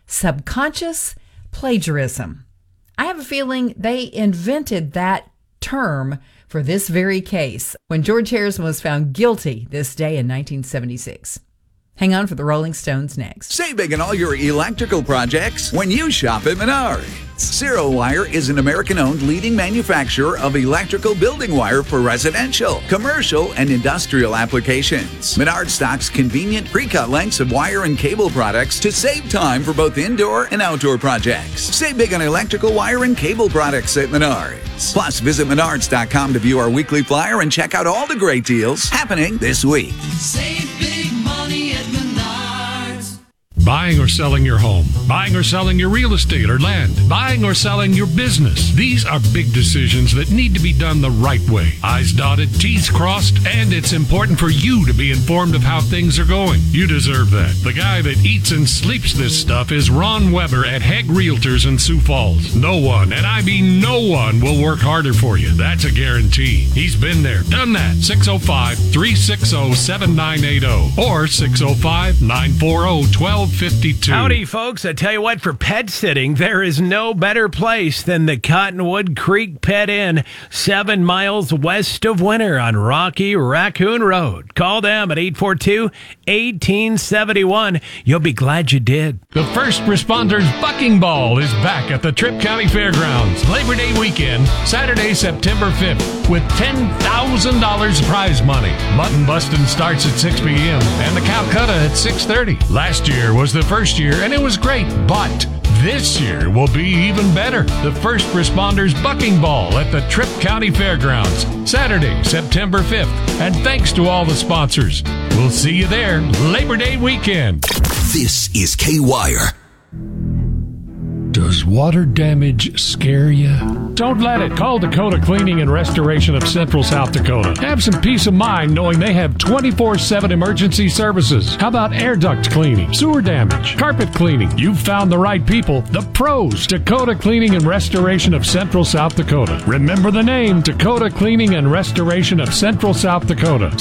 subconscious plagiarism. I have a feeling they invented that term for this very case when George Harrison was found guilty this day in 1976. Hang on for the Rolling Stones next. Save big on all your electrical projects when you shop at Menards. Zero Wire is an American-owned leading manufacturer of electrical building wire for residential, commercial, and industrial applications. Menards stocks convenient pre-cut lengths of wire and cable products to save time for both indoor and outdoor projects. Save big on electrical wire and cable products at Menards. Plus, visit Menards.com to view our weekly flyer and check out all the great deals happening this week. Save big money at Menards. Buying or selling your home, buying or selling your real estate or land, buying or selling your business. These are big decisions that need to be done the right way. I's dotted, T's crossed, and it's important for you to be informed of how things are going. You deserve that. The guy that eats and sleeps this stuff is Ron Weber at Hegg Realtors in Sioux Falls. No one, and I mean no one, will work harder for you. That's a guarantee. He's been there, done that. 605-360-7980 or 605-940-1252. Howdy, folks. I tell you what, for pet sitting, there is no better place than the Cottonwood Creek Pet Inn, 7 miles west of Winter on Rocky Raccoon Road. Call them at 842-1871. You'll be glad you did. The First Responders Bucking Ball is back at the Tripp County Fairgrounds. Labor Day weekend, Saturday, September 5th, with $10,000 prize money. Mutton busting starts at 6 p.m. and the Calcutta at 6:30. Last year was the first year, and it was great, but this year will be even better. The First Responders Bucking Ball at the Tripp County Fairgrounds, Saturday, September 5th. And thanks to all the sponsors. We'll see you there Labor Day weekend. This is K-Wire. Does water damage scare you? Don't let it. Call Dakota Cleaning and Restoration of Central South Dakota. Have some peace of mind knowing they have 24/7 emergency services. How about air duct cleaning, sewer damage, carpet cleaning? You've found the right people, the pros. Dakota Cleaning and Restoration of Central South Dakota. Remember the name, Dakota Cleaning and Restoration of Central South Dakota.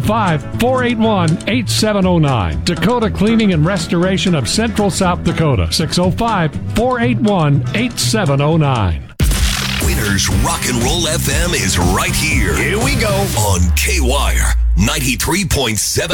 605-481-8709. Dakota Cleaning and Restoration of Central South Dakota. 605-481-8709. Winter's Rock and Roll FM is right here. Here we go. On K-Wire 93.7.